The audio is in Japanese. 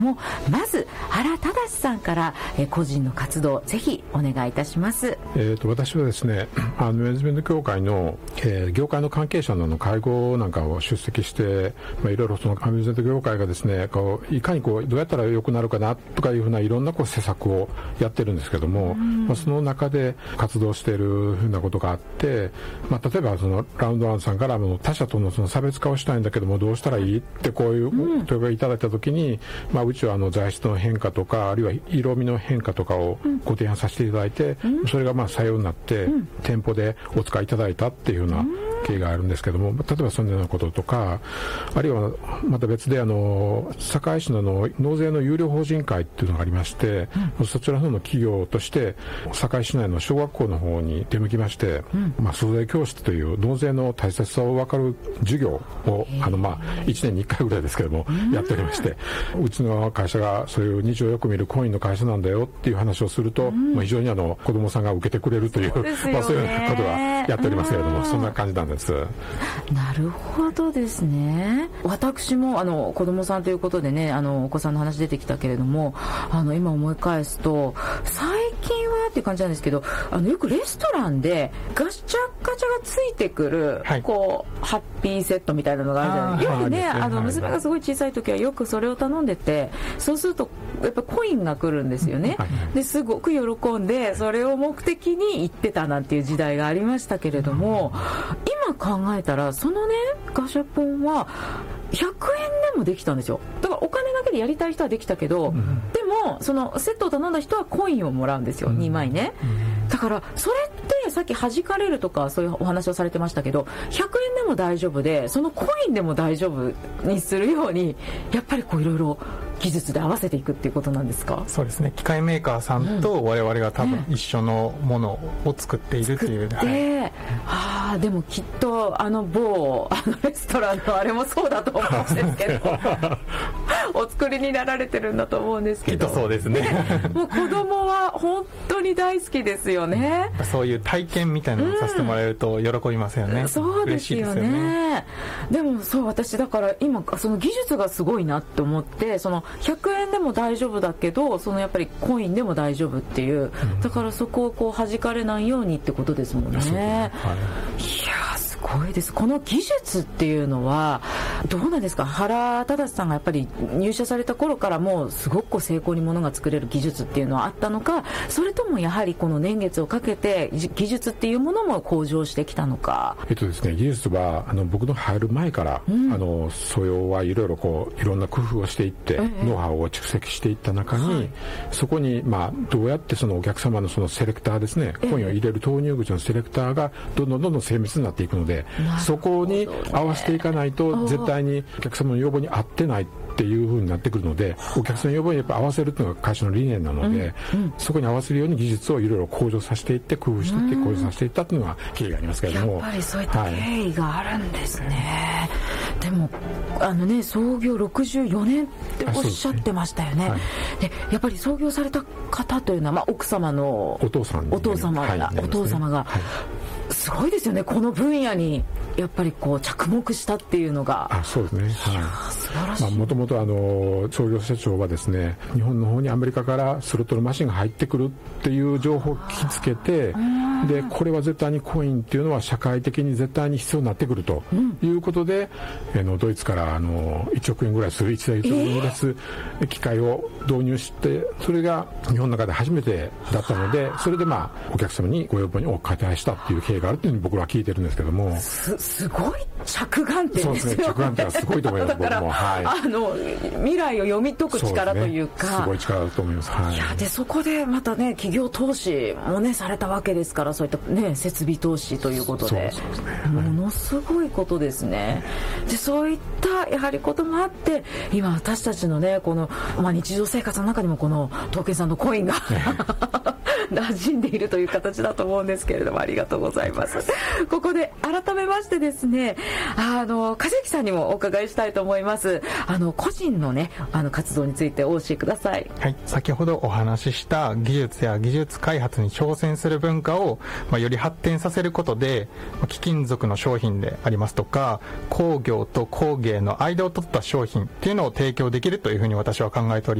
もまず原忠さんから、個人の活動ぜひお願いいたします。 私はですね、マネジメント協会の、業界の関係者の会合なんかを出席して、いろいろそのマネジメント業界がですね、いかにどうやったら良くなるかなとかいうふうないろんな施策をやってるんですけども、その中で活動しているふうなことがあって、例えばそのラウンドワンさんから他社とのその差別化をしたいんだけどもどうしたらいいってこういう問いがいただいたときに、うちは材質の変化とかあるいは色味の変化とかをご提案させていただいて、それが採用になって、店舗でお使いいただいたっていうような経緯があるんですけども、例えばそのようなこととか、あるいはまた別で堺市の納税の有料法人会っていうのがありまして、そちらの方の企業として堺市内の小学校の方に出向きまして、租税教室という納税の大切さを分かる授業を1年に1回ぐらいですけどもやっておりまして、うちの会社がそういう日常よく見るコインの会社なんだよっていう話をすると、非常に子どもさんが受けてくれるという、そういうことがやっておりますけれども、そんな感じなんです。 なるほどですね。私も子どもさんということでね、お子さんの話出てきたけれども、今思い返すと最近はっていう感じなんですけど、よくレストランでガチャガチャがついてくる、ハッピーセットみたいなのがあるじゃないですか。よくね、娘がすごい小さい時はよくそれを頼んでて、そうするとやっぱコインが来るんですよね。ですごく喜んでそれを目的に行ってたなんていう時代がありましたけれども、今考えたらそのねガシャポンは100円でもできたんですよ。だからお金だけでやりたい人はできたけど、でもそのセットを頼んだ人はコインをもらうんですよ、2枚ね。だからそれってさっき弾かれるとかそういうお話をされてましたけど、100円でも大丈夫でそのコインでも大丈夫にするようにやっぱりいろいろ技術で合わせていくっていうことなんですか？ そうですね、機械メーカーさんと我々が多分一緒のものを作っているっていう、 でもきっと某レストランのあれもそうだと思うんですけどお作りになられてるんだと思うんですけど、 きっとそうですねもう子供は本当に大好きですよね。 そういう体験みたいなのをさせてもらえると喜びますよね。 そうですよね。でも私だから今その技術がすごいなって思って、その100円でも大丈夫だけどやっぱりコインでも大丈夫っていう、だからそこを弾かれないようにってことですもんね。いやすごいです。この技術っていうのはどうなんですか？原忠さんがやっぱり入社された頃からもうすごく精巧にものが作れる技術っていうのはあったのか、それともやはりこの年月をかけて技術っていうものも向上してきたのか？ ですね、技術は僕の入る前から、素養はいろいろいろんな工夫をしていって、ノウハウを蓄積していった中に、そこにどうやってそのお客様のそのセレクターですね、コインを入れる投入口のセレクターがどんどん精密になっていくので、そこに合わせていかないと絶対にお客様の要望に合ってないっていう風になってくるので、お客さんの要望にやっぱ合わせるっていうのが会社の理念なので、そこに合わせるように技術をいろいろ向上させていって工夫していって向上させていったっていうのが経緯がありますけれども、 やっぱりそういった経緯があるんですね。でも創業64年っておっしゃってましたよね。でやっぱり創業された方というのは、奥様のお父様がすごいですよね。この分野にやっぱり着目したっていうのが。 そうですね。 素晴らしい。 もともと創業社長はですね、日本の方にアメリカからスロットルマシンが入ってくるっていう情報を聞きつけて、でこれは絶対にコインっていうのは社会的に絶対に必要になってくるということで、ドイツから1億円ぐらいする1台1億円ぐらいする機械を導入して、それが日本の中で初めてだったので、それでお客様にご要望にお応えしたっていう経緯があるっていうふうに僕らは聞いてるんですけども、 すごい着眼点ですよね。 そうですね、着眼点はすごいと思います。僕も未来を読み解く力というか、 すごい力だと思います。 でそこでまたね、企業投資もねされたわけですから、そういったね設備投資ということで、ものすごいことですね。でそういったやはりこともあって、今私たちのねこの日常生活の中にもこの東建さんのコインが馴染んでいるという形だと思うんですけれども、ありがとうございます。ここで改めましてですね、和之さんにもお伺いしたいと思います。個人のね活動についてお教えください。 はい、先ほどお話しした技術や技術開発に挑戦する文化を、より発展させることで、貴金属の商品でありますとか工業と工芸の間を取った商品っていうのを提供できるというふうに私は考えており